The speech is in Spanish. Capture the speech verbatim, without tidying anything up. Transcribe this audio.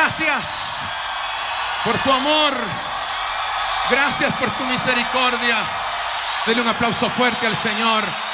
gracias por tu amor. Gracias por tu misericordia. Denle un aplauso fuerte al Señor.